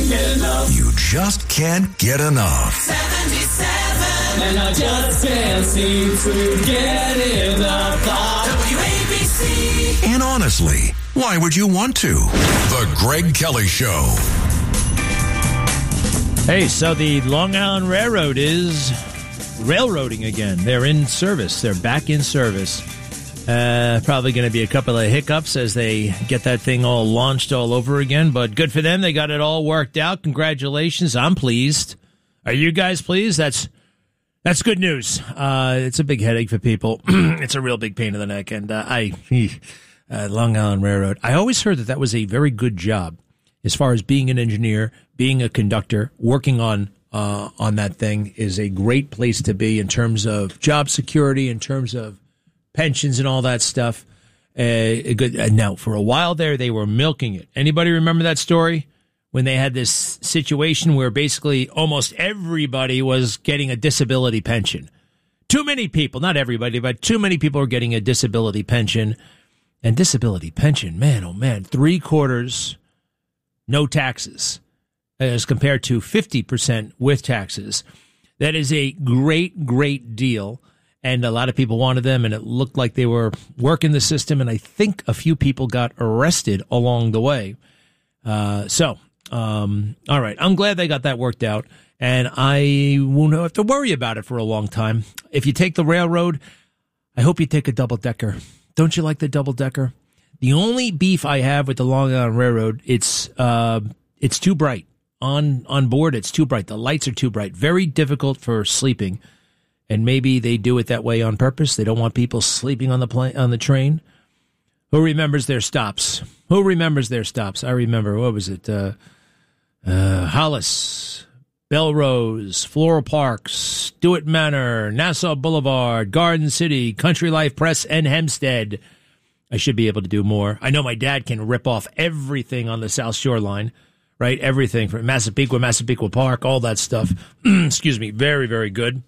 get enough. You just can't get enough. 77. And I just can't seem to get enough. WABC. And honestly, why would you want to? The Greg Kelly Show. Hey, so the Long Island Railroad is railroading again. They're in service. They're back in service. Probably going to be a couple of hiccups as they get that thing all launched all over again. But good for them. They got it all worked out. Congratulations. I'm pleased. Are you guys pleased? That's good news. It's a big headache for people. It's a real big pain in the neck. And Long Island Railroad. I always heard that was a very good job as far as being an engineer, being a conductor, working on that thing is a great place to be in terms of job security, in terms of pensions and all that stuff. Now, for a while there, they were milking it. Anybody remember that story? When they had this situation where basically almost everybody was getting a disability pension. Too many people, not everybody, but too many people are getting a disability pension. And disability pension, man, oh man, 3/4 no taxes as compared to 50% with taxes. That is a great, great deal. And a lot of people wanted them, and it looked like they were working the system. And I think a few people got arrested along the way. All right. I'm glad they got that worked out, and I won't have to worry about it for a long time. If you take the railroad, I hope you take a double-decker. Don't you like the double-decker? The only beef I have with the Long Island Railroad, it's too bright. On board, it's too bright. The lights are too bright. Very difficult for sleeping, and maybe they do it that way on purpose. They don't want people sleeping on the train. Who remembers their stops? I remember, what was it? Hollis, Belrose, Floral Park, Stewart Manor, Nassau Boulevard, Garden City, Country Life Press, and Hempstead. I should be able to do more. I know my dad can rip off everything on the South Shore line, right? Everything from Massapequa Park, all that stuff. Excuse me. Very, very good.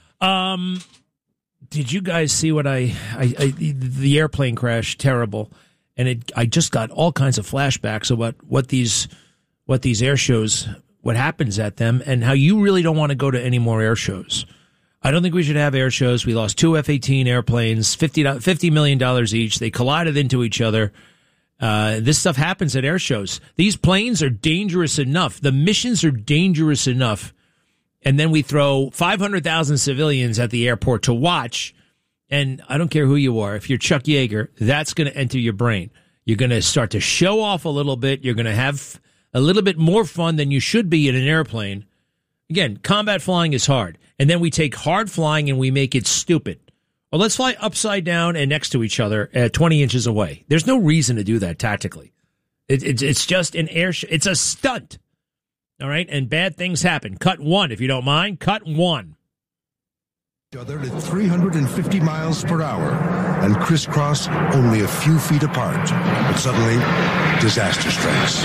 Did you guys see what the airplane crash? Terrible. And I just got all kinds of flashbacks of what these air shows, what happens at them, and how you really don't want to go to any more air shows. I don't think we should have air shows. We lost 2 F-18 airplanes, $50 million each. They collided into each other. This stuff happens at air shows. These planes are dangerous enough. The missions are dangerous enough. And then we throw 500,000 civilians at the airport to watch. And I don't care who you are. If you're Chuck Yeager, that's going to enter your brain. You're going to start to show off a little bit. You're going to have a little bit more fun than you should be in an airplane. Again, combat flying is hard. And then we take hard flying and we make it stupid. Well, let's fly upside down and next to each other at 20 inches away. There's no reason to do that tactically. It's just an air show. It's a stunt. All right? And bad things happen. Cut 1, if you don't mind. Cut 1. Other at 350 miles per hour and crisscross only a few feet apart. But suddenly, disaster strikes.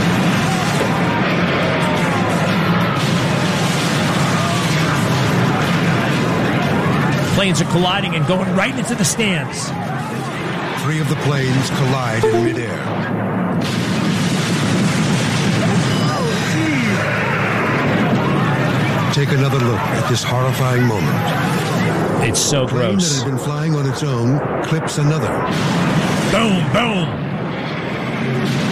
Planes are colliding and going right into the stands. 3 of the planes collide in midair. Take another look at this horrifying moment. It's so gross. A plane that had been flying on its own clips another. Boom, boom.